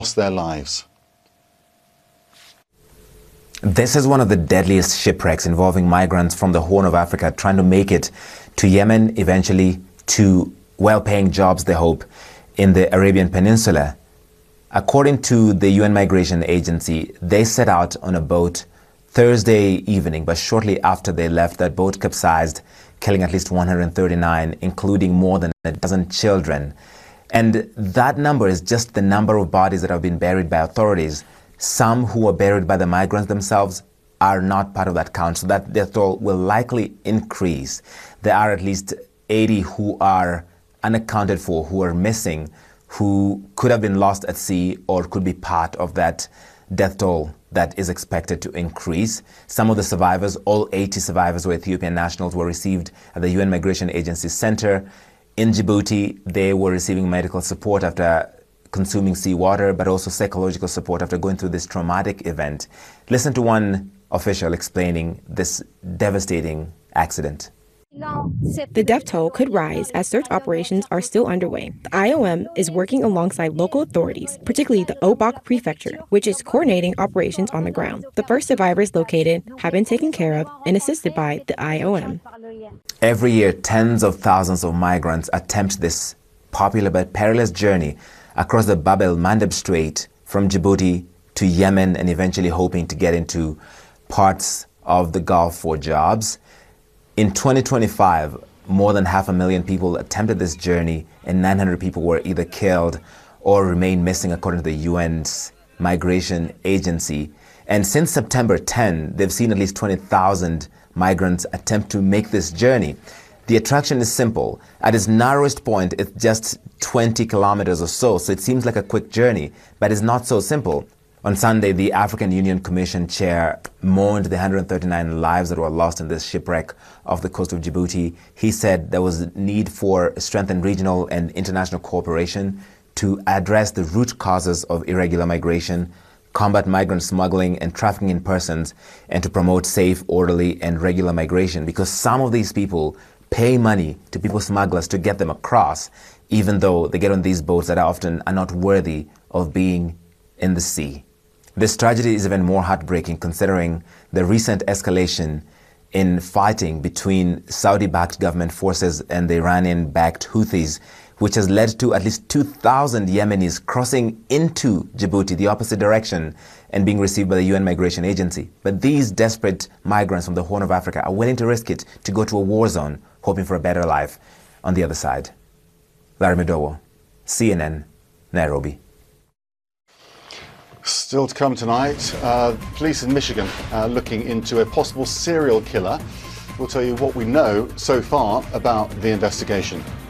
lost their lives. This is one of the deadliest shipwrecks involving migrants from the Horn of Africa trying to make it to Yemen, eventually to well-paying jobs, they hope, in the Arabian Peninsula. According to the UN Migration Agency, they set out on a boat Thursday evening, but shortly after they left, that boat capsized, killing at least 139, including more than a dozen children. And that number is just the number of bodies that have been buried by authorities. Some who were buried by the migrants themselves are not part of that count, so that death toll will likely increase. There are at least 80 who are unaccounted for, who are missing, who could have been lost at sea or could be part of that death toll that is expected to increase. Some of the survivors, all 80 survivors were Ethiopian nationals, were received at the UN Migration Agency Center in Djibouti. They were receiving medical support after consuming seawater, but also psychological support after going through this traumatic event. Listen to one official explaining this devastating accident. The death toll could rise as search operations are still underway. The IOM is working alongside local authorities, particularly the Obok Prefecture, which is coordinating operations on the ground. The first survivors located have been taken care of and assisted by the IOM. Every year, tens of thousands of migrants attempt this popular but perilous journey across the Bab el-Mandeb Strait from Djibouti to Yemen, and eventually hoping to get into parts of the Gulf for jobs. In 2025, more than 500,000 people attempted this journey, and 900 people were either killed or remain missing, according to the UN's Migration Agency. And since September 10, they've seen at least 20,000 migrants attempt to make this journey. The attraction is simple. At its narrowest point, it's just 20 kilometers or so it seems like a quick journey, but it's not so simple. On Sunday, the African Union Commission chair mourned the 139 lives that were lost in this shipwreck off the coast of Djibouti. He said there was a need for strengthened regional and international cooperation to address the root causes of irregular migration, combat migrant smuggling and trafficking in persons, and to promote safe, orderly, and regular migration, because some of these people pay money to people smugglers to get them across, even though they get on these boats that often are not worthy of being in the sea. This tragedy is even more heartbreaking considering the recent escalation in fighting between Saudi-backed government forces and the Iranian-backed Houthis, which has led to at least 2,000 Yemenis crossing into Djibouti, the opposite direction, and being received by the UN Migration Agency. But these desperate migrants from the Horn of Africa are willing to risk it to go to a war zone, hoping for a better life on the other side. Larry Madowo, CNN, Nairobi. Still to come tonight, police in Michigan looking into a possible serial killer. We'll tell you what we know so far about the investigation.